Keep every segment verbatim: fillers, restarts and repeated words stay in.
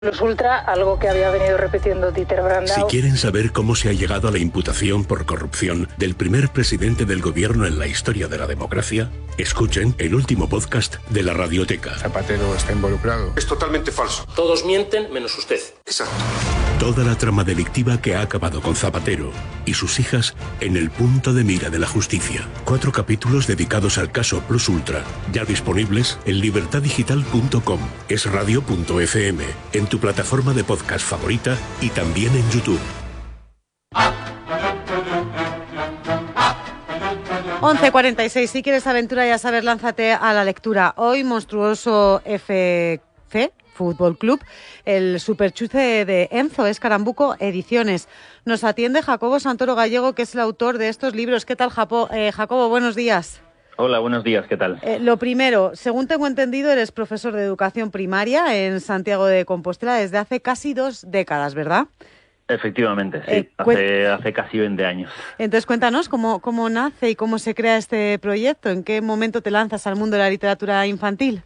Los ultra, algo que había venido repitiendo Dieter Brandau. Si quieren saber cómo se ha llegado a la imputación por corrupción del primer presidente del gobierno en la historia de la democracia, escuchen el último podcast de la Radioteca. Zapatero está involucrado. Es totalmente falso. Todos mienten menos usted. Exacto. Toda la trama delictiva que ha acabado con Zapatero y sus hijas en el punto de mira de la justicia. Cuatro capítulos dedicados al caso Plus Ultra, ya disponibles en libertad digital punto com, esradio punto efe eme, en tu plataforma de podcast favorita y también en YouTube. once cuarenta y seis, si quieres aventura, ya sabes, lánzate a la lectura. Hoy, Monstruoso F C Fútbol Club, el superchuce de Enzo, es Carambuco Ediciones. Nos atiende Jacobo Santoro Gallego, que es el autor de estos libros. ¿Qué tal, Japo? Eh, Jacobo? Buenos días. Hola, buenos días, ¿qué tal? Eh, lo primero, según tengo entendido, eres profesor de educación primaria en Santiago de Compostela desde hace casi dos décadas, ¿verdad? Efectivamente, sí, Eh, hace, hace casi veinte años. Entonces, cuéntanos cómo, cómo nace y cómo se crea este proyecto. ¿En qué momento te lanzas al mundo de la literatura infantil?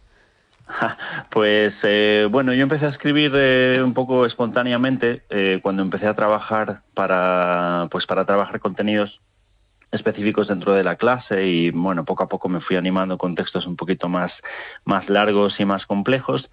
Pues eh, bueno, yo empecé a escribir eh, un poco espontáneamente eh, cuando empecé a trabajar para, pues para trabajar contenidos específicos dentro de la clase y bueno, poco a poco me fui animando con textos un poquito más, más largos y más complejos.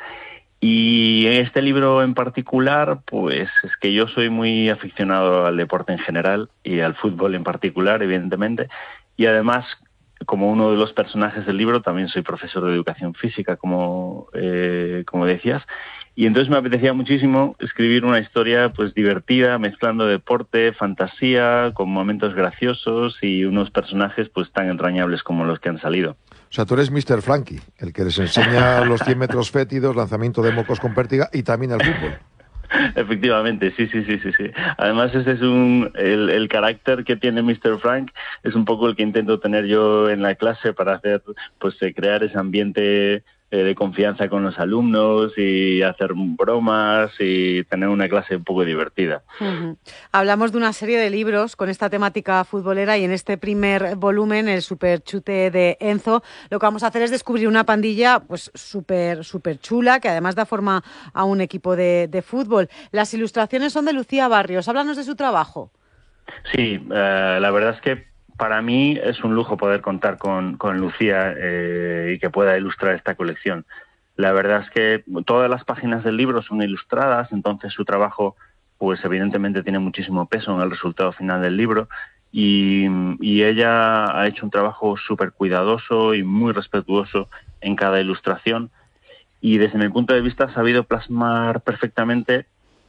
Y este libro en particular, pues es que yo soy muy aficionado al deporte en general y al fútbol en particular, evidentemente, y además, como uno de los personajes del libro, también soy profesor de educación física, como, eh, como decías, y entonces me apetecía muchísimo escribir una historia pues divertida, mezclando deporte, fantasía, con momentos graciosos y unos personajes pues tan entrañables como los que han salido. O sea, tú eres míster Frankie, el que les enseña los cien metros fétidos, lanzamiento de mocos con pértiga y también el fútbol. Efectivamente, sí, sí, sí, sí, sí. Además, ese es un el, el carácter que tiene míster Frank, es un poco el que intento tener yo en la clase para hacer, pues, eh, crear ese ambiente eh, de confianza con los alumnos y hacer bromas y tener una clase un poco divertida. Uh-huh. Hablamos de una serie de libros con esta temática futbolera y en este primer volumen, el superchute de Enzo, lo que vamos a hacer es descubrir una pandilla pues súper súper chula que además da forma a un equipo de, de fútbol. Las ilustraciones son de Lucía Barrios. Háblanos de su trabajo. Sí, uh, la verdad es que para mí es un lujo poder contar con, con Lucía eh, y que pueda ilustrar esta colección. La verdad es que todas las páginas del libro son ilustradas, entonces su trabajo pues evidentemente tiene muchísimo peso en el resultado final del libro y, y ella ha hecho un trabajo súper cuidadoso y muy respetuoso en cada ilustración y desde mi punto de vista ha sabido plasmar perfectamente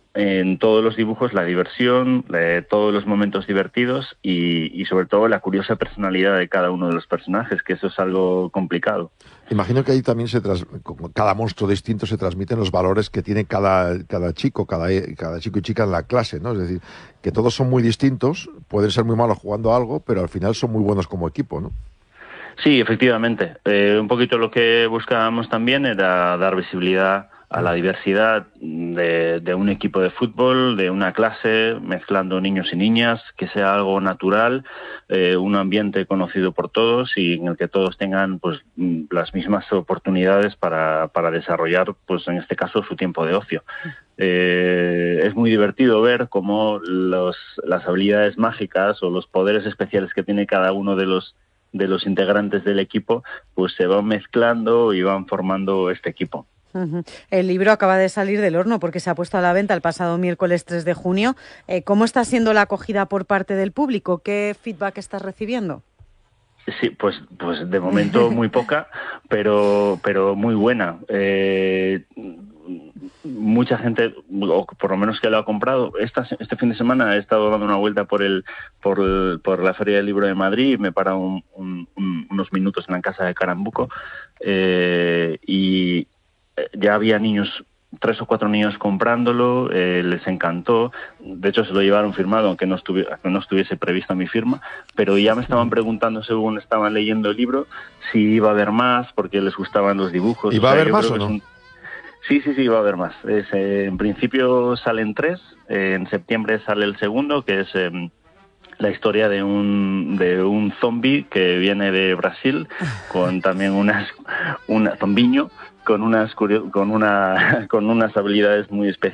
en todos los dibujos la diversión, eh, todos los momentos divertidos y, y sobre todo la curiosa personalidad de cada uno de los personajes, que eso es algo complicado. Imagino que ahí también se tras... cada monstruo distinto se transmiten los valores que tiene cada, cada chico, cada, cada chico y chica en la clase, ¿no? Es decir, que todos son muy distintos, pueden ser muy malos jugando algo, pero al final son muy buenos como equipo, ¿no? Sí, efectivamente. Eh, un poquito lo que buscábamos también era dar visibilidad a la diversidad de, de un equipo de fútbol, de una clase, mezclando niños y niñas, que sea algo natural, eh, un ambiente conocido por todos y en el que todos tengan pues las mismas oportunidades para, para desarrollar, pues en este caso, su tiempo de ocio. Eh, es muy divertido ver cómo los, las habilidades mágicas o los poderes especiales que tiene cada uno de los de los integrantes del equipo, pues se van mezclando y van formando este equipo. Uh-huh. El libro acaba de salir del horno porque se ha puesto a la venta el pasado miércoles tres de junio. Eh, ¿Cómo está siendo la acogida por parte del público? ¿Qué feedback estás recibiendo? Sí, pues, pues de momento muy poca, pero, pero muy buena. Eh, mucha gente, o por lo menos que lo ha comprado. Esta, este fin de semana he estado dando una vuelta por el, por, el, por la Feria del Libro de Madrid y me he parado un, un, un, unos minutos en la casa de Carambuco eh, y ya había niños, tres o cuatro niños comprándolo, eh, les encantó, de hecho se lo llevaron firmado aunque no, estuvi- aunque no estuviese prevista mi firma, pero ya me estaban preguntando según estaban leyendo el libro si iba a haber más porque les gustaban los dibujos. ¿Y va o sea, a haber más o no? Un... Sí, sí, sí, va a haber más. Es, eh, en principio salen tres, eh, en septiembre sale el segundo, que es... Eh, la historia de un de un zombie que viene de Brasil con también unas una zombiño con unas curio- con una con unas habilidades muy especiales